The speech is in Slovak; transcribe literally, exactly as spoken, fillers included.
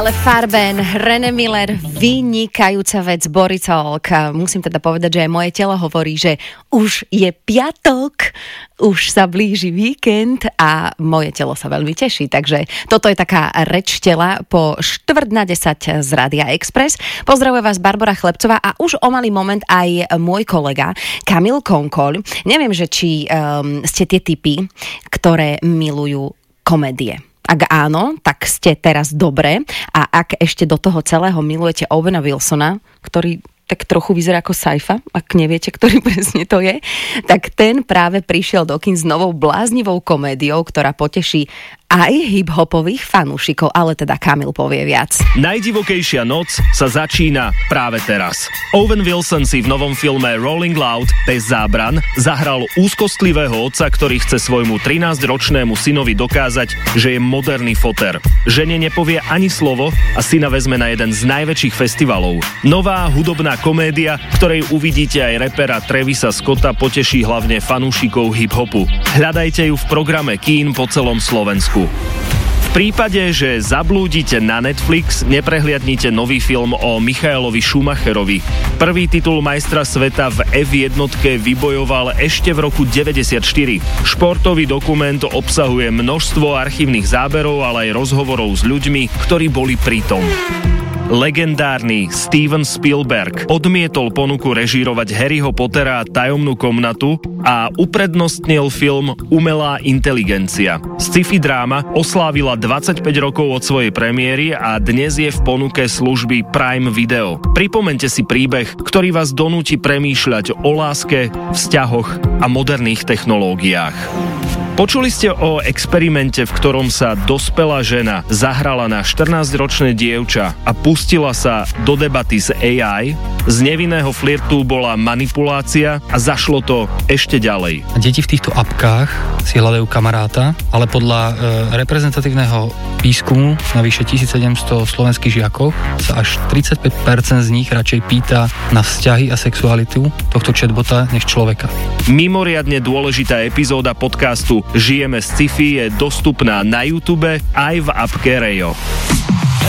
Ale Farben, René Miller, vynikajúca vec, Boricolk. Musím teda povedať, že aj moje telo hovorí, že už je piatok, už sa blíži víkend a moje telo sa veľmi teší. Takže toto je taká reč tela po štvrť na desať z Rádia Express. Pozdravuje vás Barbora Chlebcová a už o malý moment aj môj kolega Kamil Konkol. Neviem, že či um, ste tie typy, ktoré milujú komédie. Ak áno, tak ste teraz dobre a ak ešte do toho celého milujete Owena Wilsona, ktorý tak trochu vyzerá ako Saifa, ak neviete, ktorý presne to je, tak ten práve prišiel do kín s novou bláznivou komédiou, ktorá poteší aj hip-hopových fanúšikov, ale teda Kamil povie viac. Najdivokejšia noc sa začína práve teraz. Owen Wilson si v novom filme Rolling Loud bez zábran zahral úzkostlivého otca, ktorý chce svojmu trinásťročnému synovi dokázať, že je moderný foter. Žene nepovie ani slovo a syna vezme na jeden z najväčších festivalov. Nová hudobná komédia, ktorej uvidíte aj rapera Travisa Scotta, poteší hlavne fanúšikov hip-hopu. Hľadajte ju v programe kín po celom Slovensku. V prípade, že zablúdite na Netflix, neprehliadnite nový film o Michaelovi Schumacherovi. Prvý titul majstra sveta v ef jedna vybojoval ešte v roku deväťdesiatštyri. Športový dokument obsahuje množstvo archívnych záberov, ale aj rozhovorov s ľuďmi, ktorí boli pritom. Legendárny Steven Spielberg odmietol ponuku režírovať Harryho Pottera a tajomnú komnatu a uprednostnil film Umelá inteligencia. Sci-fi dráma oslávila dvadsaťpäť rokov od svojej premiéry a dnes je v ponuke služby Prime Video. Pripomeňte si príbeh, ktorý vás donúti premýšľať o láske, vzťahoch a moderných technológiách. Počuli ste o experimente, v ktorom sa dospelá žena zahrala na štrnásťročné dievča a pustila sa do debaty s á í? Z nevinného flirtu bola manipulácia a zašlo to ešte ďalej. Deti v týchto apkách si hľadajú kamaráta, ale podľa e, reprezentatívneho výskumu na vyše tisícsedemsto slovenských žiakov sa až tridsaťpäť percent z nich radšej pýta na vzťahy a sexualitu tohto chatbota než človeka. Mimoriadne dôležitá epizóda podcastu Žijeme z sci-fi je dostupná na YouTube aj v appke Rejo.